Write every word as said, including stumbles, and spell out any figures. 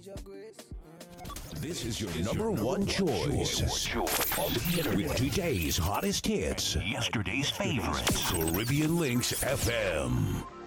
This is your number one choice on the internet with today's hottest hits, yesterday's favorites. Caribbean Links F M.